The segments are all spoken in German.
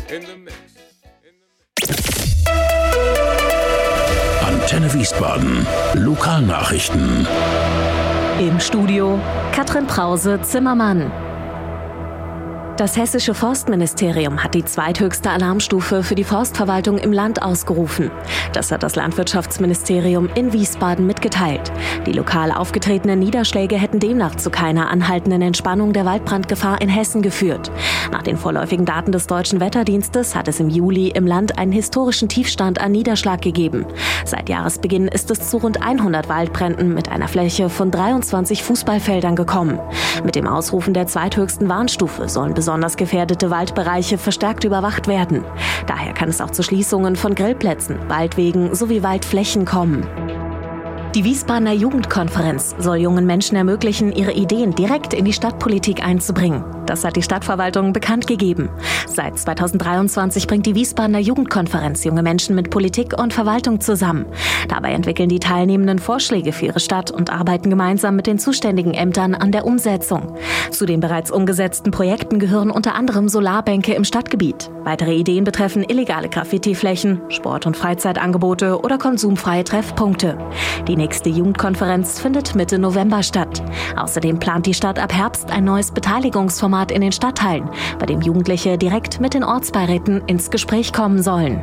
Antenne Wiesbaden. Lokalnachrichten. Im Studio Katrin Prause-Zimmermann. Das Hessische Forstministerium hat die zweithöchste Alarmstufe für die Forstverwaltung im Land ausgerufen. Das hat das Landwirtschaftsministerium in Wiesbaden mitgeteilt. Die lokal aufgetretenen Niederschläge hätten demnach zu keiner anhaltenden Entspannung der Waldbrandgefahr in Hessen geführt. Nach den vorläufigen Daten des Deutschen Wetterdienstes hat es im Juli im Land einen historischen Tiefstand an Niederschlag gegeben. Seit Jahresbeginn ist es zu rund 100 Waldbränden mit einer Fläche von 23 Fußballfeldern gekommen. Mit dem Ausrufen der zweithöchsten Warnstufe sollen besonders gefährdete Waldbereiche verstärkt überwacht werden. Daher kann es auch zu Schließungen von Grillplätzen, Waldwegen sowie Waldflächen kommen. Die Wiesbadener Jugendkonferenz soll jungen Menschen ermöglichen, ihre Ideen direkt in die Stadtpolitik einzubringen. Das hat die Stadtverwaltung bekannt gegeben. Seit 2023 bringt die Wiesbadener Jugendkonferenz junge Menschen mit Politik und Verwaltung zusammen. Dabei entwickeln die Teilnehmenden Vorschläge für ihre Stadt und arbeiten gemeinsam mit den zuständigen Ämtern an der Umsetzung. Zu den bereits umgesetzten Projekten gehören unter anderem Solarbänke im Stadtgebiet. Weitere Ideen betreffen illegale Graffitiflächen, Sport- und Freizeitangebote oder konsumfreie Treffpunkte. Die nächste Jugendkonferenz findet Mitte November statt. Außerdem plant die Stadt ab Herbst ein neues Beteiligungsformat in den Stadtteilen, bei dem Jugendliche direkt mit den Ortsbeiräten ins Gespräch kommen sollen.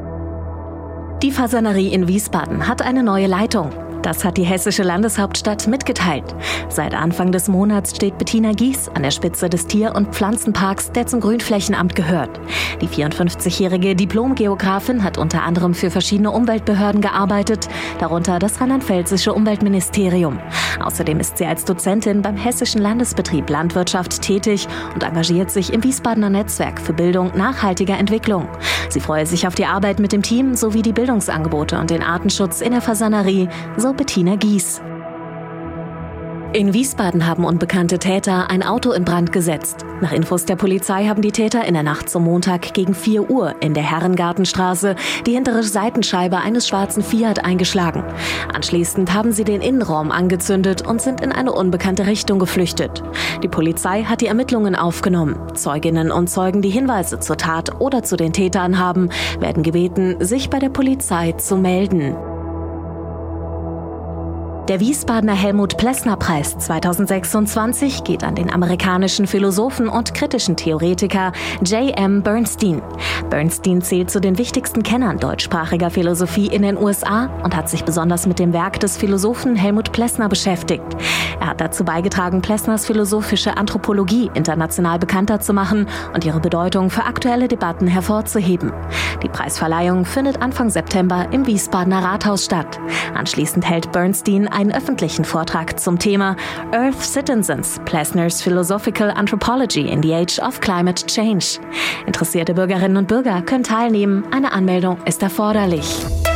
Die Fasanerie in Wiesbaden hat eine neue Leitung. Das hat die hessische Landeshauptstadt mitgeteilt. Seit Anfang des Monats steht Bettina Gies an der Spitze des Tier- und Pflanzenparks, der zum Grünflächenamt gehört. Die 54-jährige Diplom-Geografin hat unter anderem für verschiedene Umweltbehörden gearbeitet, darunter das rheinland-pfälzische Umweltministerium. Außerdem ist sie als Dozentin beim Hessischen Landesbetrieb Landwirtschaft tätig und engagiert sich im Wiesbadener Netzwerk für Bildung nachhaltiger Entwicklung. Sie freue sich auf die Arbeit mit dem Team sowie die Bildungsangebote und den Artenschutz in der Fasanerie, so Bettina Gies. In Wiesbaden haben unbekannte Täter ein Auto in Brand gesetzt. Nach Infos der Polizei haben die Täter in der Nacht zum Montag gegen 4 Uhr in der Herrengartenstraße die hintere Seitenscheibe eines schwarzen Fiat eingeschlagen. Anschließend haben sie den Innenraum angezündet und sind in eine unbekannte Richtung geflüchtet. Die Polizei hat die Ermittlungen aufgenommen. Zeuginnen und Zeugen, die Hinweise zur Tat oder zu den Tätern haben, werden gebeten, sich bei der Polizei zu melden. Der Wiesbadener Helmut-Plessner-Preis 2026 geht an den amerikanischen Philosophen und kritischen Theoretiker J.M. Bernstein. Bernstein zählt zu den wichtigsten Kennern deutschsprachiger Philosophie in den USA und hat sich besonders mit dem Werk des Philosophen Helmut Plessner beschäftigt. Er hat dazu beigetragen, Plessners philosophische Anthropologie international bekannter zu machen und ihre Bedeutung für aktuelle Debatten hervorzuheben. Die Preisverleihung findet Anfang September im Wiesbadener Rathaus statt. Anschließend hält Bernstein einen öffentlichen Vortrag zum Thema Earth Citizens, Plessner's Philosophical Anthropology in the Age of Climate Change. Interessierte Bürgerinnen und Bürger können teilnehmen. Eine Anmeldung ist erforderlich.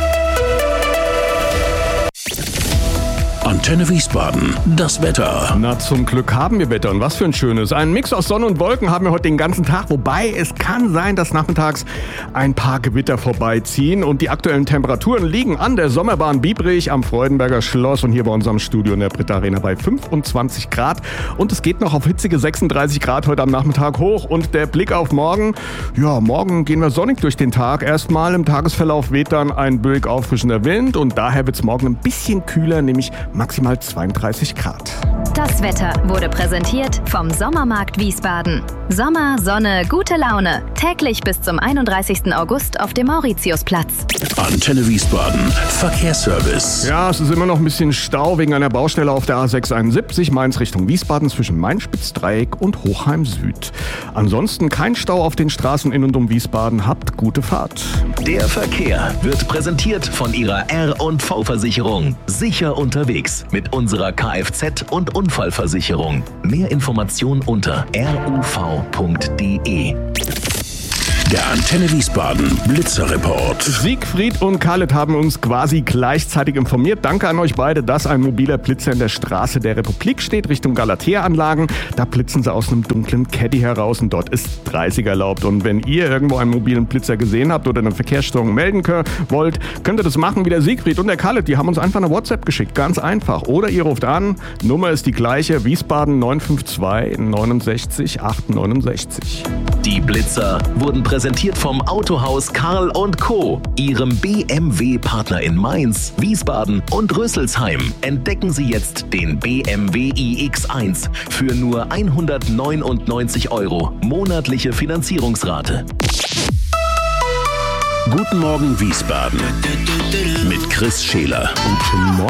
Antenne Wiesbaden, das Wetter. Na, zum Glück haben wir Wetter und was für ein schönes. Ein Mix aus Sonne und Wolken haben wir heute den ganzen Tag, wobei es kann sein, dass nachmittags ein paar Gewitter vorbeiziehen und die aktuellen Temperaturen liegen an der Sommerbahn Biebrich am Freudenberger Schloss und hier bei unserem Studio in der Britta Arena bei 25 Grad und es geht noch auf hitzige 36 Grad heute am Nachmittag hoch und der Blick auf morgen, ja, morgen gehen wir sonnig durch den Tag. Erstmal im Tagesverlauf weht dann ein böig auffrischender Wind und daher wird es morgen ein bisschen kühler, nämlich maximal 32 Grad. Das Wetter wurde präsentiert vom Sommermarkt Wiesbaden. Sommer, Sonne, gute Laune. Täglich bis zum 31. August auf dem Mauritiusplatz. Antenne Wiesbaden, Verkehrsservice. Ja, es ist immer noch ein bisschen Stau wegen einer Baustelle auf der A671 Mainz Richtung Wiesbaden zwischen Main-Spitz-Dreieck und Hochheim Süd. Ansonsten kein Stau auf den Straßen in und um Wiesbaden. Habt gute Fahrt. Der Verkehr wird präsentiert von Ihrer R&V-Versicherung. Sicher unterwegs mit unserer Kfz- und Unfallversicherung. Mehr Informationen unter ruv.de. Der Antenne Wiesbaden Blitzerreport. Siegfried und Khaled haben uns quasi gleichzeitig informiert. Danke an euch beide, dass ein mobiler Blitzer in der Straße der Republik steht, Richtung Galatea-Anlagen. Da blitzen sie aus einem dunklen Caddy heraus und dort ist 30 erlaubt. Und wenn ihr irgendwo einen mobilen Blitzer gesehen habt oder eine Verkehrsstörung melden wollt, könnt ihr das machen wie der Siegfried und der Khaled. Die haben uns einfach eine WhatsApp geschickt, ganz einfach. Oder ihr ruft an, Nummer ist die gleiche, Wiesbaden 952 69 869. Die Blitzer wurden präsentiert präsentiert vom Autohaus Karl & Co., Ihrem BMW-Partner in Mainz, Wiesbaden und Rüsselsheim. Entdecken Sie jetzt den BMW iX1 für nur 199 € monatliche Finanzierungsrate. Guten Morgen Wiesbaden mit Chris Scheler. Guten Morgen.